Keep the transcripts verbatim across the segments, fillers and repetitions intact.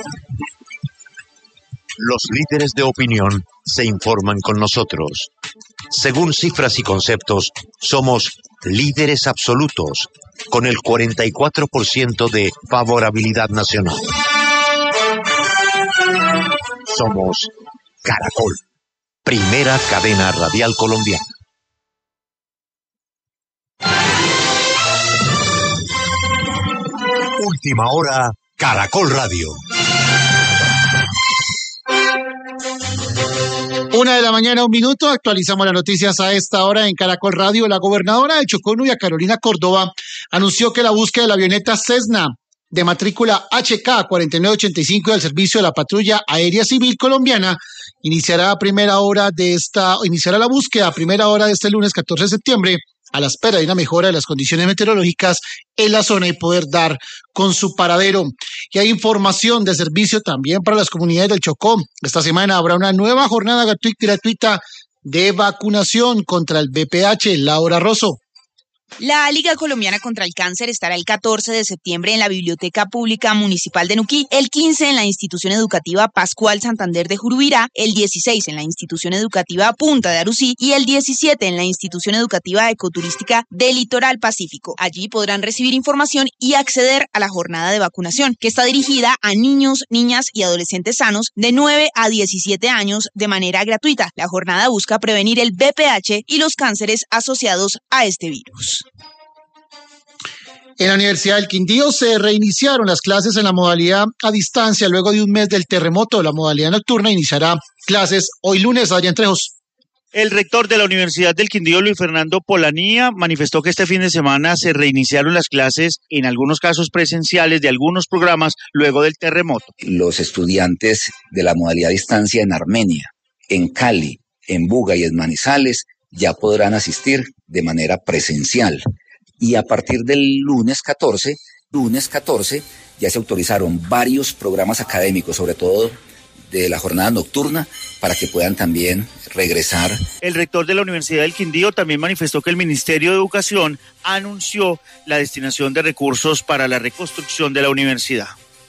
Los líderes de opinión se informan con nosotros. Según cifras y conceptos, somos líderes absolutos, con el cuarenta y cuatro por ciento de favorabilidad nacional. Somos Caracol, primera cadena radial colombiana. Última hora, Caracol Radio. Una de la mañana, un minuto, actualizamos las noticias a esta hora en Caracol Radio. La gobernadora de Chocó, Nubia Carolina Córdoba, anunció que la búsqueda de la avioneta Cessna de matrícula H K cuarenta y nueve ochenta y cinco del Servicio de la Patrulla Aérea Civil Colombiana iniciará a primera hora de esta, iniciará la búsqueda a primera hora de este lunes catorce de septiembre, a la espera de una mejora de las condiciones meteorológicas en la zona y poder dar con su paradero. Y hay información de servicio también para las comunidades del Chocó. Esta semana habrá una nueva jornada gratuita de vacunación contra el V P H. Laura Rosso. La Liga Colombiana contra el Cáncer estará el catorce de septiembre en la Biblioteca Pública Municipal de Nuquí, el quince en la Institución Educativa Pascual Santander de Jurubirá, el dieciséis en la Institución Educativa Punta de Arusí y el diecisiete en la Institución Educativa Ecoturística del Litoral Pacífico. Allí podrán recibir información y acceder a la jornada de vacunación, que está dirigida a niños, niñas y adolescentes sanos de nueve a diecisiete años de manera gratuita. La jornada busca prevenir el V P H y los cánceres asociados a este virus. En la Universidad del Quindío se reiniciaron las clases en la modalidad a distancia luego de un mes del terremoto. La modalidad nocturna iniciará clases hoy lunes. Adrián Trejos. El rector de la Universidad del Quindío, Luis Fernando Polanía, manifestó que este fin de semana se reiniciaron las clases, en algunos casos presenciales, de algunos programas luego del terremoto. Los estudiantes de la modalidad a distancia en Armenia, en Cali, en Buga y en Manizales ya podrán asistir de manera presencial. Y a partir del lunes catorce, lunes catorce, ya se autorizaron varios programas académicos, sobre todo de la jornada nocturna, para que puedan también regresar. El rector de la Universidad del Quindío también manifestó que el Ministerio de Educación anunció la destinación de recursos para la reconstrucción de la universidad.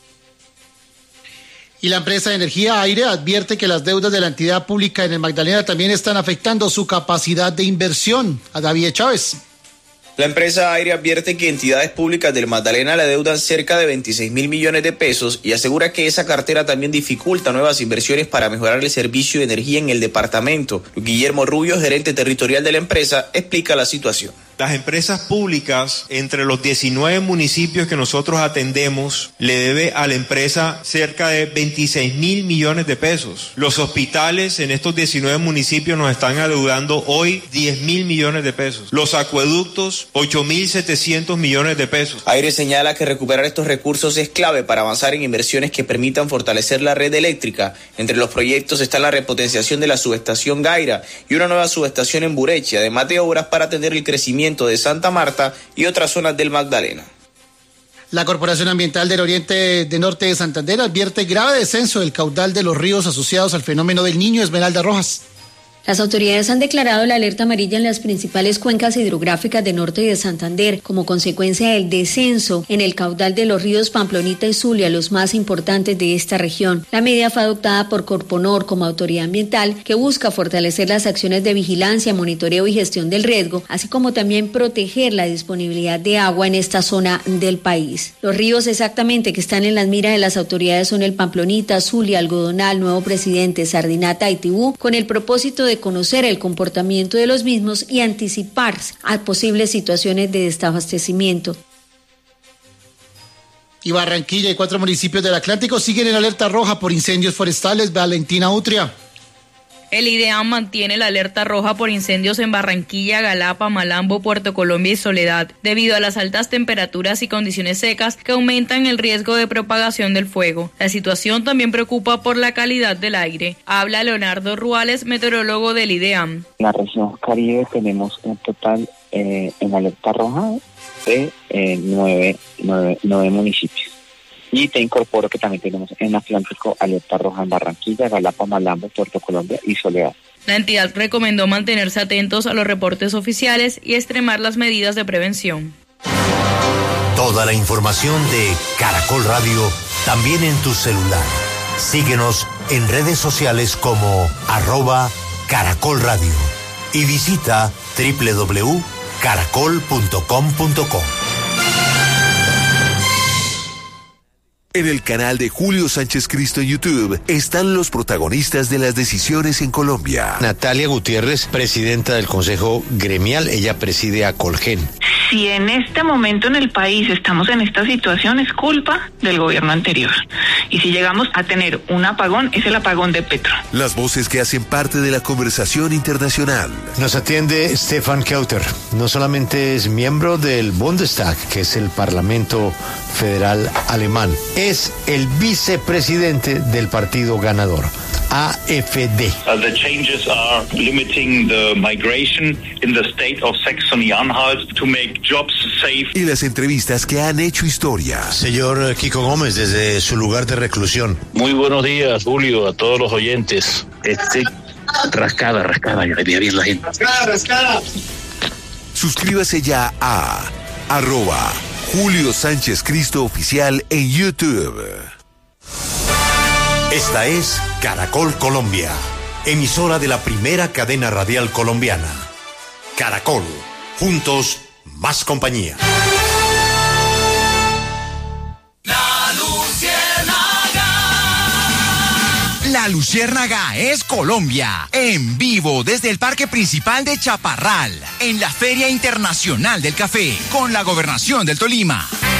Y la empresa de energía Aire advierte que las deudas de la entidad pública en el Magdalena también están afectando su capacidad de inversión. A David Chávez. La empresa Aire advierte que entidades públicas del Magdalena le adeudan cerca de veintiséis mil millones de pesos y asegura que esa cartera también dificulta nuevas inversiones para mejorar el servicio de energía en el departamento. Guillermo Rubio, gerente territorial de la empresa, explica la situación. Las empresas públicas, entre los diecinueve municipios que nosotros atendemos, le debe a la empresa cerca de veintiséis mil millones de pesos. Los hospitales en estos diecinueve municipios nos están adeudando hoy diez mil millones de pesos. Los acueductos, ocho mil setecientos millones de pesos. Aire señala que recuperar estos recursos es clave para avanzar en inversiones que permitan fortalecer la red eléctrica. Entre los proyectos está la repotenciación de la subestación Gaira y una nueva subestación en Burechi, además de obras para atender el crecimiento de Santa Marta y otras zonas del Magdalena. La Corporación Ambiental del Oriente de Norte de Santander advierte grave descenso del caudal de los ríos asociados al fenómeno del Niño. Esmeralda Rojas. Las autoridades han declarado la alerta amarilla en las principales cuencas hidrográficas de Norte y de Santander como consecuencia del descenso en el caudal de los ríos Pamplonita y Zulia, los más importantes de esta región. La medida fue adoptada por Corponor como autoridad ambiental que busca fortalecer las acciones de vigilancia, monitoreo y gestión del riesgo, así como también proteger la disponibilidad de agua en esta zona del país. Los ríos exactamente que están en las miras de las autoridades son el Pamplonita, Zulia, Algodonal, Nuevo Presidente, Sardinata y Tibú, con el propósito de de conocer el comportamiento de los mismos y anticiparse a posibles situaciones de desabastecimiento. Y Barranquilla y cuatro municipios del Atlántico siguen en alerta roja por incendios forestales. Valentina Utria. El IDEAM mantiene la alerta roja por incendios en Barranquilla, Galapa, Malambo, Puerto Colombia y Soledad, debido a las altas temperaturas y condiciones secas que aumentan el riesgo de propagación del fuego. La situación también preocupa por la calidad del aire. Habla Leonardo Ruales, meteorólogo del IDEAM. En la región Caribe tenemos un total eh, en alerta roja de eh, nueve, nueve, nueve municipios. Y te incorporo que también tenemos en Atlántico alerta roja en Barranquilla, Galapa, Malambo, Puerto Colombia y Soledad. La entidad recomendó mantenerse atentos a los reportes oficiales y extremar las medidas de prevención. Toda la información de Caracol Radio también en tu celular. Síguenos en redes sociales como arroba Caracol Radio y visita doble u doble u doble u punto caracol punto com punto co. En el canal de Julio Sánchez Cristo en YouTube están los protagonistas de las decisiones en Colombia. Natalia Gutiérrez, presidenta del Consejo Gremial, ella preside a Colgen. Si en este momento en el país estamos en esta situación, es culpa del gobierno anterior. Y si llegamos a tener un apagón, es el apagón de Petro. Las voces que hacen parte de la conversación internacional. Nos atiende Stefan Kauter. No solamente es miembro del Bundestag, que es el Parlamento Federal Alemán, es el vicepresidente del partido ganador, A F D. Uh, the changes are limiting the migration in the state of Saxony-Anhalt to make jobs safe. Y las entrevistas que han hecho historia. Señor Kiko Gómez, desde su lugar de reclusión. Muy buenos días, Julio, a todos los oyentes. Este, rascada, rascada, ya le veía bien la gente. Rascada, rascada. Suscríbase ya a arroba Julio Sánchez Cristo Oficial en YouTube. Esta es Caracol Colombia, emisora de la primera cadena radial colombiana. Caracol, juntos, más compañía. La Luciérnaga. La Luciérnaga es Colombia, en vivo desde el Parque Principal de Chaparral, en la Feria Internacional del Café, con la Gobernación del Tolima.